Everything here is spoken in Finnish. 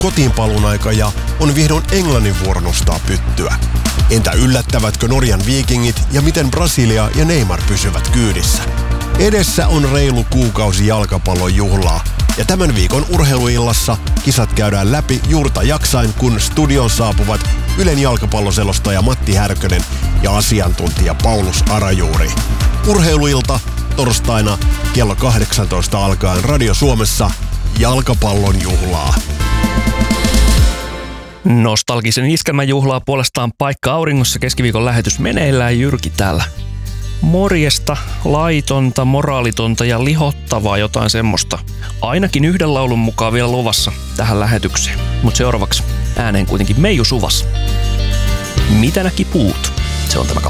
kotiinpaluun aika ja on vihdoin Englannin vuoro nostaa pyttyä. Entä yllättävätkö Norjan Vikingit ja miten Brasilia ja Neymar pysyvät kyydissä? Edessä on reilu kuukausi jalkapallon juhlaa ja tämän viikon urheiluillassa kisat käydään läpi juurta jaksain, kun studion saapuvat Ylen jalkapalloselostaja Matti Härkönen ja asiantuntija Paulus Arajuuri. Urheiluilta torstaina kello 18 alkaen Radio Suomessa jalkapallon juhlaa. Nostalgisen iskelmän juhlaa puolestaan Paikka auringossa keskiviikon lähetys meneillään. Jyrki täällä. Morjesta, laitonta, moraalitonta ja lihottavaa jotain semmoista. Ainakin yhden laulun mukaan vielä luvassa tähän lähetykseen. Mutta seuraavaksi ääneen kuitenkin Meiju Suvas. Mitä näki puut? Se on tämä kappale.